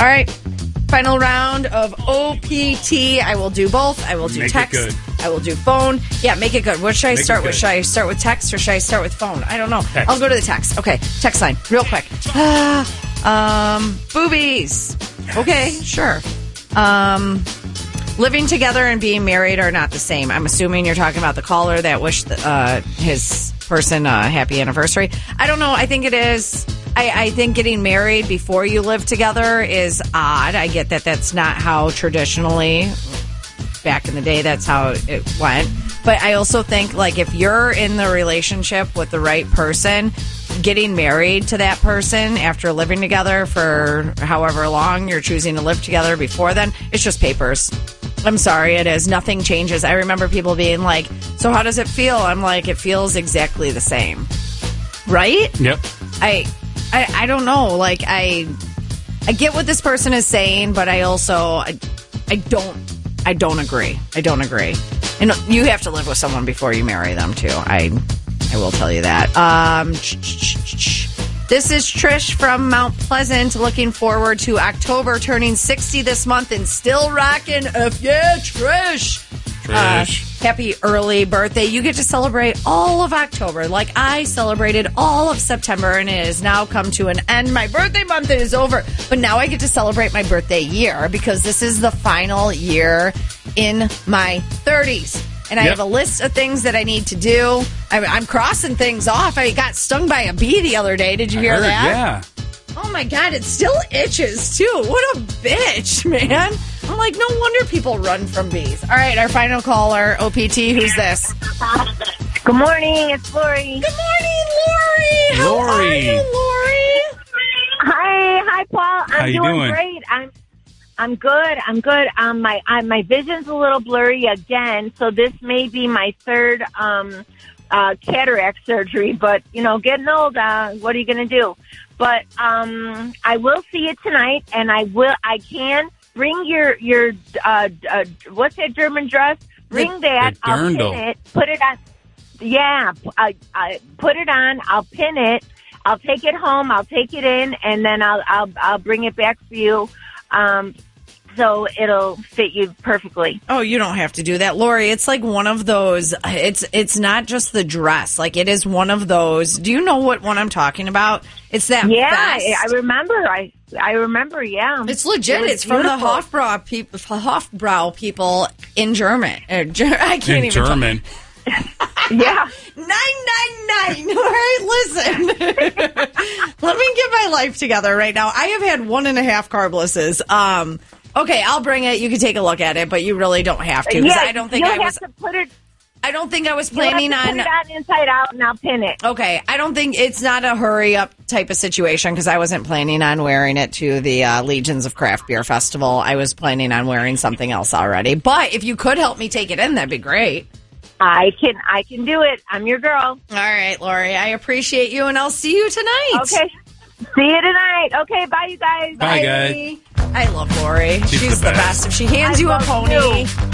All right. Final round of OPT. I will do both. I will do Make text. it good. I will do phone. Yeah, make it good. What should I start with? Should I start with text or should I start with phone? I don't know. Text. I'll go to the text. Okay, text line. Real quick. Boobies. Okay, sure. Living together and being married are not the same. I'm assuming you're talking about the caller that wished his person a happy anniversary. I don't know. I think it is. I think getting married before you live together is odd. I get that that's not how traditionally, back in the day, that's how it went. But I also think, like, if you're in the relationship with the right person, getting married to that person after living together for however long you're choosing to live together before then, it's just papers. I'm sorry, it is. Nothing changes. I remember people being like, so how does it feel? I'm like, it feels exactly the same. Right? Yep. I don't know. Like, I get what this person is saying, but I also I don't agree. I don't agree. And you have to live with someone before you marry them too. I will tell you that. This is Trish from Mount Pleasant, looking forward to October, turning 60 this month and still rocking. Yeah, Trish. Happy early birthday. You get to celebrate all of October like I celebrated all of September, and it has now come to an end. My birthday month is over, but now I get to celebrate my birthday year because this is the final year in my 30s. And I have a list of things that I need to do. I'm crossing things off. I got stung by a bee the other day. Did you hear that? Yeah. Oh, my God. It still itches, too. What a bitch, man. I'm like, no wonder people run from bees. All right, our final caller, OPT. Who's this? Good morning. It's Lori. Good morning, Lori. How are you, Lori? Hi, Paul. How you doing? Great. I'm good. My vision's a little blurry again, so this may be my third cataract surgery. But getting old. What are you going to do? But I will see it tonight, and I can bring your what's that German dress? Bring that. I'll pin it. Put it on. Yeah, I put it on. I'll pin it. I'll take it home. I'll take it in, and then I'll bring it back for you. So it'll fit you perfectly. Oh, you don't have to do that, Lori. It's like one of those. It's not just the dress. Like, it is one of those. Do you know what one I'm talking about? It's that. Yeah, vest. I remember. I remember. Yeah, it's legit. It's from the Hofbrau people in German. I can't even. German. Yeah. 999. All right, listen. Let me get my life together right now. I have had 1.5 carb blitzes. Okay, I'll bring it. You can take a look at it, but you really don't have to. Yeah, I don't think I was. To put it, I don't think I was planning on. Put it on inside out, and I'll pin it. Okay, I don't think it's not a hurry up type of situation because I wasn't planning on wearing it to the Legions of Craft Beer Festival. I was planning on wearing something else already. But if you could help me take it in, that'd be great. I can do it. I'm your girl. All right, Lori. I appreciate you, and I'll see you tonight. Okay. See you tonight. Okay, bye, you guys. Bye, guys. I love Lori. She's the best. If she hands you a pony,